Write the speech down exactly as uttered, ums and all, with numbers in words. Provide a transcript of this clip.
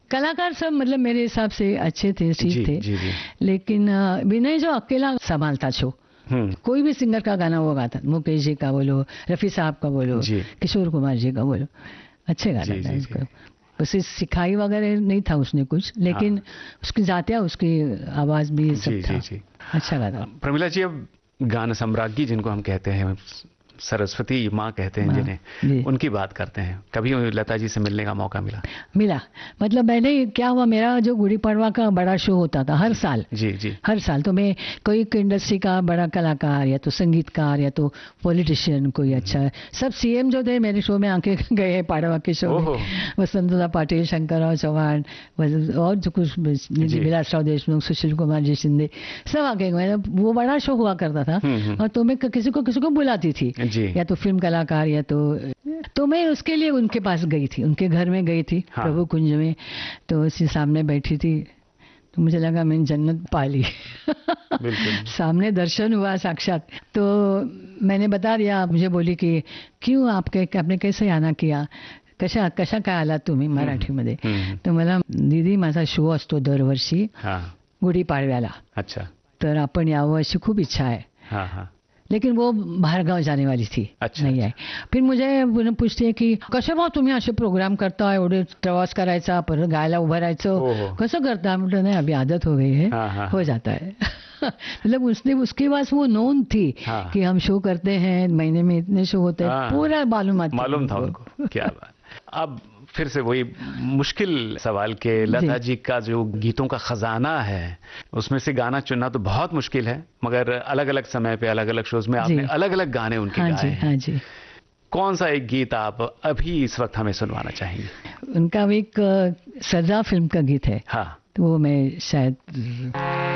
कलाकार सब मतलब मेरे हिसाब से अच्छे थे, ठीक जी, थे। जी, जी। लेकिन अ, विनय जो अकेला संभालता शो, हम्म, कोई भी सिंगर का गाना वो गाता, मुकेश जी का बोलो, रफी साहब का बोलो, जी। किशोर कुमार जी का बोलो, अच्छे गाता जी, था जी, उसको। जी। बस इस सिखाई वगैरह नहीं था उसने कुछ, लेकिन हाँ। उसकी जातिया, उसकी आवाज भी सब जी, था, जी, जी। अच्छा गाता। प्रमिला जी, अब गान सम्राज्ञी जिनको हम कहते हैं, सरस्वती माँ कहते हैं हाँ, जिन्हें, जी। उनकी बात करते हैं। कभी लता जी से मिलने का मौका मिला? मिला, मतलब मैंने क्या हुआ, मेरा जो गुड़ी पड़वा का बड़ा शो होता था हर साल, जी, जी। हर साल, तो मैं कोई इंडस्ट्री का बड़ा कलाकार या तो संगीतकार या तो पॉलिटिशियन कोई अच्छा, सब सीएम जो थे मेरे शो में आके गए हैं, पाड़वा के शो ओहो। में, वसंतदा पाटिल, शंकरराव चौहान, वस- और जो कुछ जी। विलासराव देशमुख, सुशील कुमार जी शिंदे, सब आके गए। वो बड़ा शो हुआ करता था, हम्म, हम्म। और तो मैं किसी को किसी को बुलाती थी, जी। या तो फिल्म कलाकार या तो तो मैं उसके लिए उनके पास गई थी, उनके घर में गई थी, हाँ। प्रभु कुंज में। तो उसी सामने बैठी थी, तो मुझे लगा मैंने जन्नत पा ली। बिल्कुल। सामने दर्शन हुआ साक्षात। तो मैंने बता दिया, मुझे बोली कि क्यों आपके आपने कैसे आना किया, कशा कशा काय आलात तुम्ही मराठीमध्ये. हम्म, तर मला, दीदी माझा शो असतो दरवर्षी हाँ। गुढीपाडव्याला, अच्छा। तर आपण यावं अशी खूप इच्छा आहे. हाँ, हाँ। लेकिन वो बाहर गाव जाने वाली थी, अच्छा, नहीं आई. फिर मुझे पुन्हा पूछते आहे की कसे भाऊ तुम्ही असे प्रोग्राम करता, एवढे प्रवास करायचा, परत गायला उभं ओहो. राहायचं, कसं करता. म्हटलं नहीं, अभी आदत हो गई है, हाँ, हाँ, हो जाता है. मतलब उसने उसके पास वो नोन थी हाँ. कि हम शो करते हैं, महीने में इतने शो होते हैं, हाँ. पूरा मालूम मालूम था उनको. क्या बात. अब फिर से वही मुश्किल सवाल के, लता जी का जो गीतों का खजाना है, उसमें से गाना चुनना तो बहुत मुश्किल है, मगर अलग अलग समय पे अलग अलग शोज में आपने अलग अलग गाने उनके हाँ गाए जी, हैं. हाँ जी. कौन सा एक गीत आप अभी इस वक्त हमें सुनवाना चाहेंगे? उनका एक सरदार फिल्म का गीत है, हाँ. तो वो मैं शायद